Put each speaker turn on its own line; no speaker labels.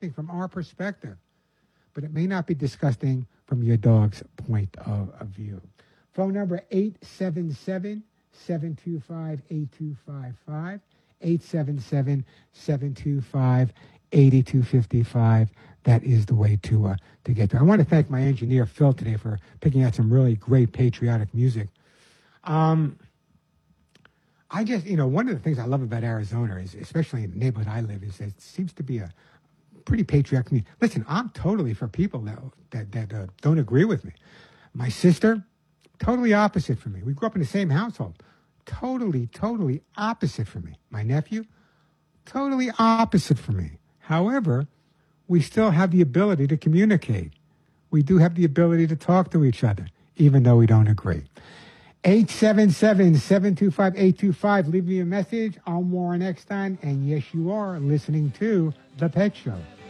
disgusting from our perspective, but it may not be disgusting from your dog's point of view. Phone number 877-725-8255, 877-725-8255. That is the way to get there. I want to thank my engineer, Phil, today for picking out some really great patriotic music. I just, one of the things I love about Arizona is, especially in the neighborhood I live, is that it seems to be a pretty patriotic community. Listen, I'm totally for people that don't agree with me. My sister, totally opposite from me. We grew up in the same household. Totally opposite from me. My nephew, totally opposite from me. However, we still have the ability to communicate. We do have the ability to talk to each other, even though we don't agree. 877-725-8255. Leave me a message. I'm Warren Eckstein, and yes, you are listening to The Pet Show.